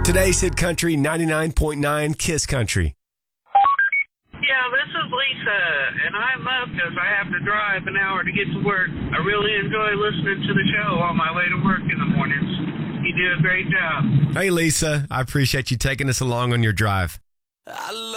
Today's Hit Country 99.9 Kiss Country. Yeah, this is Lisa, and I'm up because I have to drive an hour to get to work. I really enjoy listening to the show on my way to work in the mornings. You do a great job. Hey, Lisa, I appreciate you taking us along on your drive.